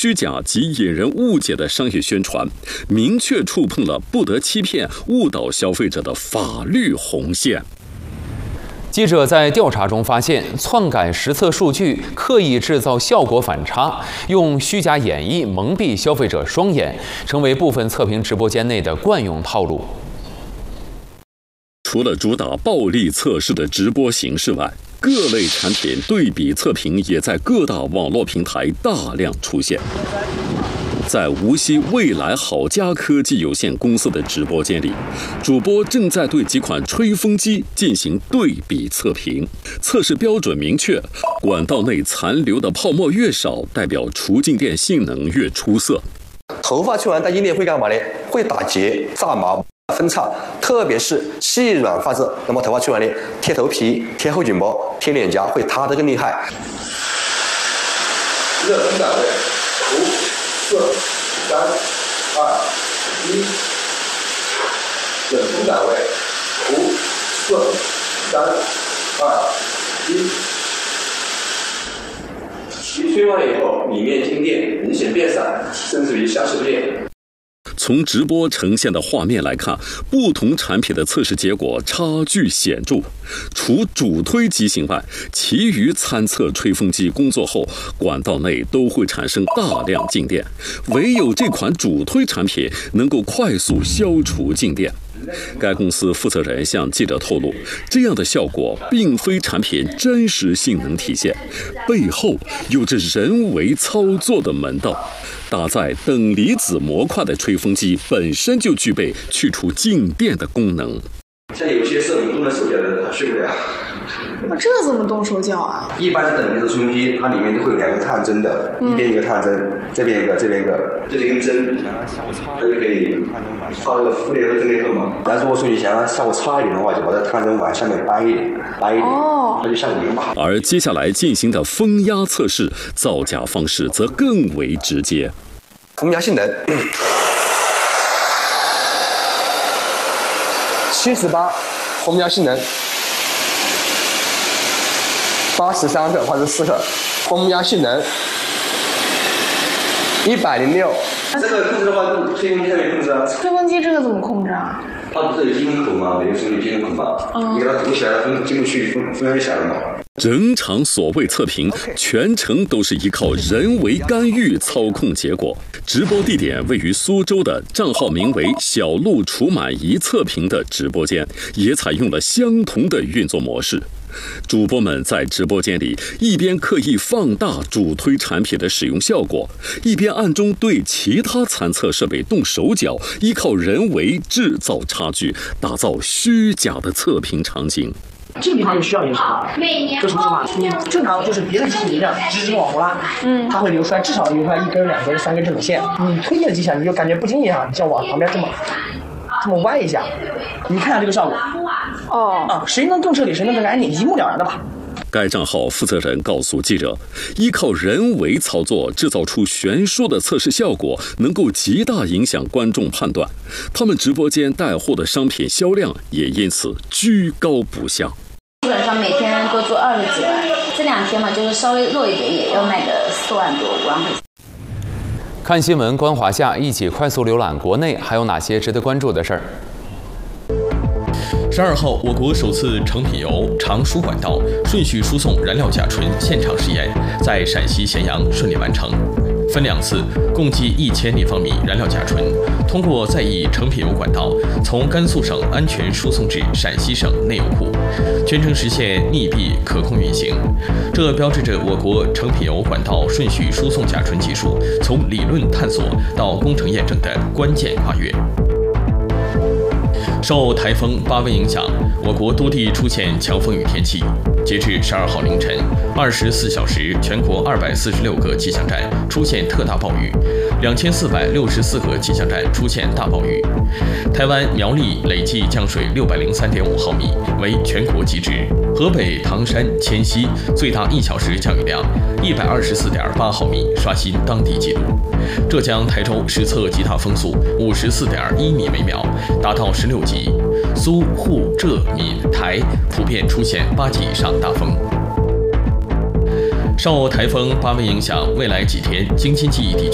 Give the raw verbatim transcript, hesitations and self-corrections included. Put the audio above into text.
虚假及引人误解的商业宣传，明确触碰了不得欺骗、误导消费者的法律红线。 记者在调查中发现，篡改实测数据、刻意制造效果反差、用虚假演绎蒙蔽消费者双眼，成为部分测评直播间内的惯用套路。 除了主打暴力测试的直播形式外，各类产品对比测评也在各大网络平台大量出现。在无锡未来好家科技有限公司的直播间里，主播正在对几款吹风机进行对比测评。测试标准明确，管道内残留的泡沫越少，代表除静电性能越出色。 头发吹完带静电会干嘛呢？会打结、炸毛、分叉，特别是细软发质，那么头发吹完呢，贴头皮、贴后颈包、贴脸颊会塌得更厉害。热风档位，五、四、三、二、一。冷风档位，五、四、三、二、一。一吹完以后，里面静电明显变散，甚至于消失不见。 从直播呈现的画面来看，不同产品的测试结果差距显著。除主推机型外，其余参测吹风机工作后，管道内都会产生大量静电，唯有这款主推产品能够快速消除静电。该公司负责人向记者透露，这样的效果并非产品真实性能体现，背后有着人为操作的门道。搭载等离子模块的吹风机本身就具备去除静电的功能。 像有些摄影动了手脚的人，他睡不了。 那这怎么动手脚啊？ 一般是等离子吹风机，它里面都会有两个探针的，嗯、一边一个探针，这边一个，这边一个，这里根针，它就可以放那个负电和正电荷嘛。但是如果说你想让效果差一点的话，就把这探针往下面掰一点，掰一点，哦、它就效果更好。 而接下来进行的风压测试，造假方式则更为直接。 风压性能。七十八，风压性能；八十三克或者四克，风压性能；一百零六。这个控制的话，吹风机上面控制啊。 吹风机这个怎么控制啊？ 它不是有进风口吗？每个手有进风口吗？嗯。你给它堵起来，风进不去，风风压就小了嘛。 整场所谓测评全程都是依靠人为干预操控结果。直播地点位于苏州的账号名为“小鹿除螨仪测评”的直播间，也采用了相同的运作模式。主播们在直播间里一边刻意放大主推产品的使用效果，一边暗中对其他参测设备动手脚，依靠人为制造差距，打造虚假的测评场景。 这个地方是需要一个什么？就什么什么？你正常就是别的机器你这样直直往后拉，嗯，它会流出来至少流出来一根、两根、三根这种线。你推进了几下，你就感觉不经意啊，你就要往旁边这么这么歪一下，你看下这个效果。哦啊，谁能更彻底，谁能更干净，一目了然的吧。 该账号负责人告诉记者，依靠人为操作制造出悬殊的测试效果，能够极大影响观众判断。他们直播间带货的商品销量也因此居高不下。 基本上每天都做二十几万，这两天嘛，就是稍微弱一点，也要卖个四万多、五万块钱。 看新闻，观华夏，一起快速浏览国内还有哪些值得关注的事儿。 十二号，我国首次成品油长输管道顺序输送燃料甲醇现场试验在陕西咸阳顺利完成，分两次，共计一千立方米燃料甲醇，通过在役成品油管道从甘肃省安全输送至陕西省内油库，全程实现密闭可控运行。这标志着我国成品油管道顺序输送甲醇技术从理论探索到工程验证的关键跨越。受台风巴威影响，我国多地出现强风雨天气。截至十二号凌晨，二十四小时，全国二百四十六个气象站出现特大暴雨，两千四百六十四个气象站出现大暴雨。台湾苗栗累计降水六百零三点五毫米，为全国极值。河北唐山迁西最大一小时降雨量一百二十四点八毫米，刷新当地纪录。浙江台州实测极大风速五十四点一米每秒，达到十六级。苏沪浙闽台普遍出现八级以上大风。受台风巴威影响，未来几天京津冀地区